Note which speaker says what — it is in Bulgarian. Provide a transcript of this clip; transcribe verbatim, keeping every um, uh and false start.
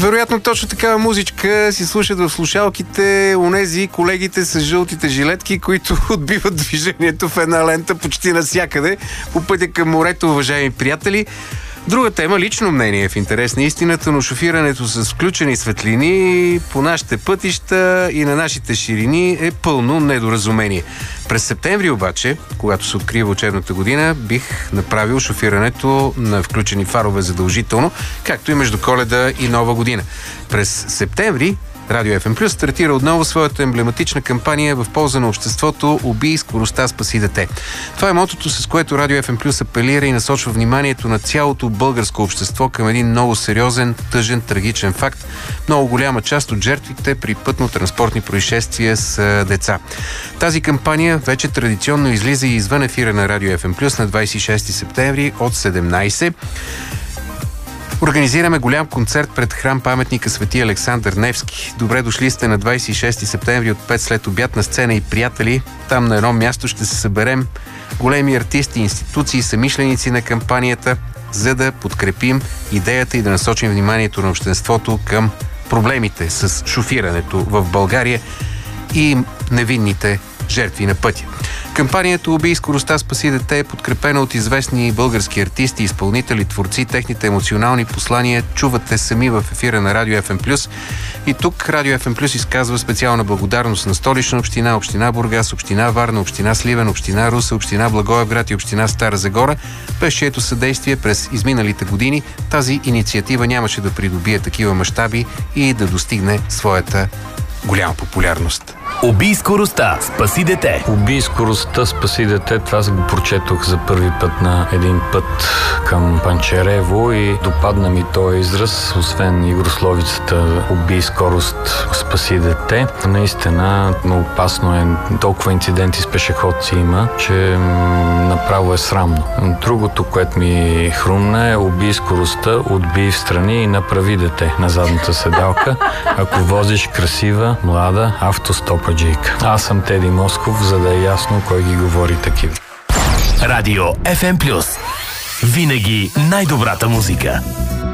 Speaker 1: Вероятно точно такава музичка си слушат в слушалките онези колегите с жълтите жилетки, които отбиват движението в една лента почти навсякъде по пътя към морето, уважаеми приятели. Друга тема, лично мнение в интерес на истината, но шофирането с включени светлини по нашите пътища и на нашите ширини е пълно недоразумение. През септември обаче, когато се открива учебната година, бих направил шофирането на включени фарове задължително, както и между Коледа и Нова година. През септември Радио Еф Ем Плюс стартира отново своята емблематична кампания в полза на обществото "Убий скоростта, спаси дете". Това е мотото, с което Радио Еф Ем Плюс апелира и насочва вниманието на цялото българско общество към един много сериозен, тъжен, трагичен факт. Много голяма част от жертвите при пътно-транспортни происшествия са деца. Тази кампания вече традиционно излиза и извън ефира на Радио Еф Ем Плюс на двадесет и шести септември от седемнадесет. Организираме голям концерт пред храм паметника Свети Александър Невски. Добре дошли сте на двадесет и шести септември от пет след обяд на сцена и приятели. Там на едно място ще се съберем големи артисти, институции, съмишленици на кампанията, за да подкрепим идеята и да насочим вниманието на обществото към проблемите с шофирането в България и невинните жертви на пътя. Кампанията "Убий скоростта, спаси дете" е подкрепена от известни български артисти, изпълнители, творци. Техните емоционални послания чувате сами в ефира на Радио Еф Ем Плюс. И тук Радио Еф Ем Плюс изказва специална благодарност на Столична община, община Бургас, община Варна, община Сливен, община Русе, община Благоевград и община Стара Загора, без чието съдействие през изминалите години тази инициатива нямаше да придобие такива мащаби и да достигне своята голяма популярност.
Speaker 2: "Убий скоростта, спаси дете".
Speaker 3: "Убий скоростта, спаси дете", това го прочетох за първи път на един път към Панчарево и допадна ми този израз, освен игрословицата "Убий скорост, спаси дете". Наистина опасно е. Толкова инциденти с пешеходци има, че направо е срамно. Другото, което ми хрумна е "Убий скоростта, отбий в страни и направи дете на задната седалка, ако возиш красива, млада автостоп Джейка". Аз съм Теди Москов, за да е ясно кой ги говори такива.
Speaker 2: Радио Еф Ем Плюс. Винаги най-добрата музика.